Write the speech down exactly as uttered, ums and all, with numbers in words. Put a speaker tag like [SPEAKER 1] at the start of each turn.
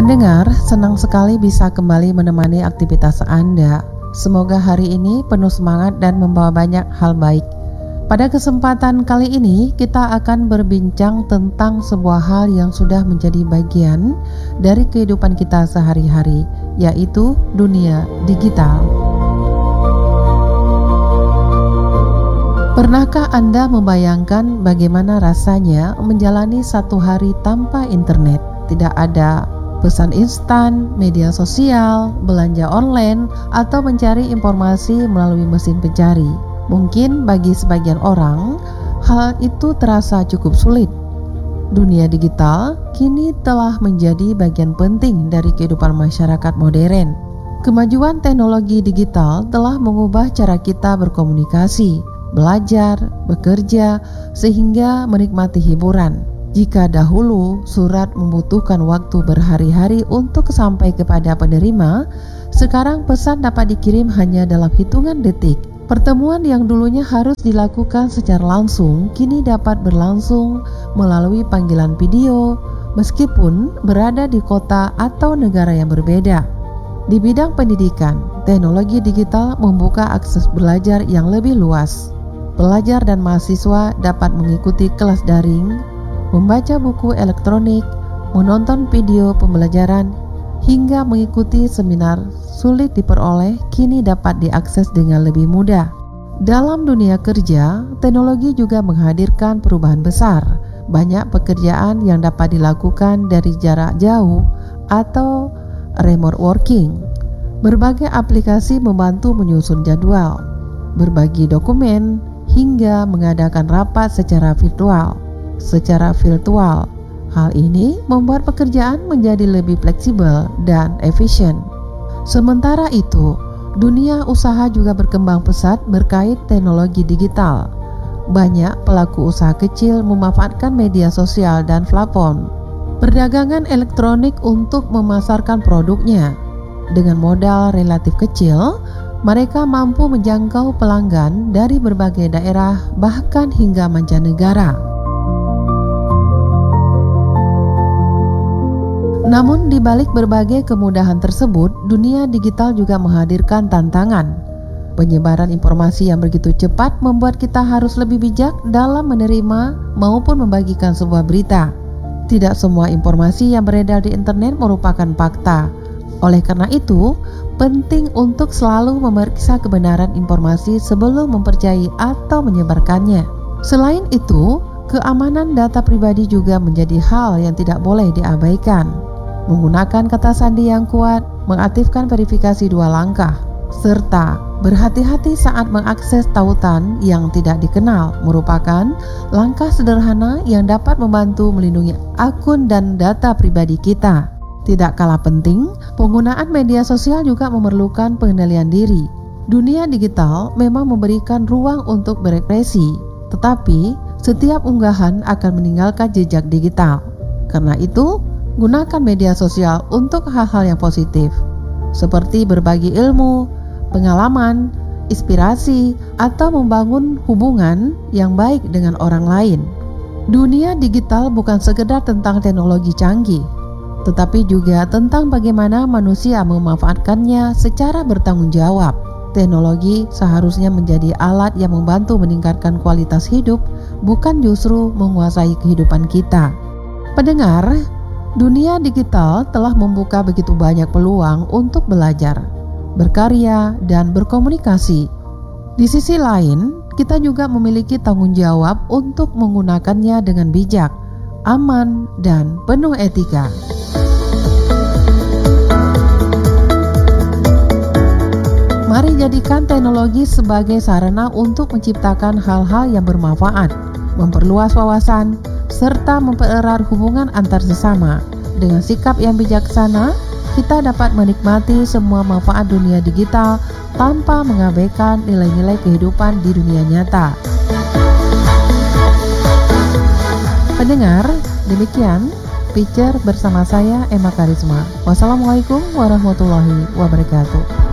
[SPEAKER 1] Pendengar, senang sekali bisa kembali menemani aktivitas Anda. Semoga hari ini penuh semangat dan membawa banyak hal baik. Pada kesempatan kali ini, kita akan berbincang tentang sebuah hal yang sudah menjadi bagian dari kehidupan kita sehari-hari, yaitu dunia digital. Pernahkah Anda membayangkan bagaimana rasanya menjalani satu hari tanpa internet? Tidak ada pesan instan, media sosial, belanja online, atau mencari informasi melalui mesin pencari. Mungkin bagi sebagian orang, hal itu terasa cukup sulit. Dunia digital kini telah menjadi bagian penting dari kehidupan masyarakat modern. Kemajuan teknologi digital telah mengubah cara kita berkomunikasi, belajar, bekerja, sehingga menikmati hiburan. Jika dahulu surat membutuhkan waktu berhari-hari untuk sampai kepada penerima, sekarang pesan dapat dikirim hanya dalam hitungan detik. Pertemuan yang dulunya harus dilakukan secara langsung, kini dapat berlangsung melalui panggilan video, meskipun berada di kota atau negara yang berbeda. Di bidang pendidikan, teknologi digital membuka akses belajar yang lebih luas. Pelajar dan mahasiswa dapat mengikuti kelas daring, membaca buku elektronik, menonton video pembelajaran, hingga mengikuti seminar sulit diperoleh kini dapat diakses dengan lebih mudah. Dalam dunia kerja, teknologi juga menghadirkan perubahan besar. Banyak pekerjaan yang dapat dilakukan dari jarak jauh atau remote working. Berbagai aplikasi membantu menyusun jadwal, berbagi dokumen, hingga mengadakan rapat secara virtual. Secara virtual, hal ini membuat pekerjaan menjadi lebih fleksibel dan efisien. Sementara itu, dunia usaha juga berkembang pesat berkait teknologi digital. Banyak pelaku usaha kecil memanfaatkan media sosial dan platform perdagangan elektronik untuk memasarkan produknya. Dengan modal relatif kecil, mereka mampu menjangkau pelanggan dari berbagai daerah, bahkan hingga mancanegara. Namun di balik berbagai kemudahan tersebut, dunia digital juga menghadirkan tantangan. Penyebaran informasi yang begitu cepat membuat kita harus lebih bijak dalam menerima maupun membagikan sebuah berita. Tidak semua informasi yang beredar di internet merupakan fakta. Oleh karena itu, penting untuk selalu memeriksa kebenaran informasi sebelum mempercayai atau menyebarkannya. Selain itu, keamanan data pribadi juga menjadi hal yang tidak boleh diabaikan. Menggunakan kata sandi yang kuat, mengaktifkan verifikasi dua langkah, serta berhati-hati saat mengakses tautan yang tidak dikenal merupakan langkah sederhana yang dapat membantu melindungi akun dan data pribadi kita. Tidak kalah penting, penggunaan media sosial juga memerlukan pengendalian diri. Dunia digital memang memberikan ruang untuk berekspresi, tetapi setiap unggahan akan meninggalkan jejak digital. Karena itu, gunakan media sosial untuk hal-hal yang positif, seperti berbagi ilmu, pengalaman, inspirasi, atau membangun hubungan yang baik dengan orang lain. Dunia digital bukan sekedar tentang teknologi canggih, tetapi juga tentang bagaimana manusia memanfaatkannya secara bertanggung jawab. Teknologi seharusnya menjadi alat yang membantu meningkatkan kualitas hidup, bukan justru menguasai kehidupan kita. Pendengar, dunia digital telah membuka begitu banyak peluang untuk belajar, berkarya, dan berkomunikasi. Di sisi lain, kita juga memiliki tanggung jawab untuk menggunakannya dengan bijak, aman, dan penuh etika. Mari jadikan teknologi sebagai sarana untuk menciptakan hal-hal yang bermanfaat, memperluas wawasan, serta mempererat hubungan antar sesama. Dengan sikap yang bijaksana, kita dapat menikmati semua manfaat dunia digital tanpa mengabaikan nilai-nilai kehidupan di dunia nyata. Pendengar, demikian feature bersama saya Emma Karisma. Wassalamualaikum warahmatullahi wabarakatuh.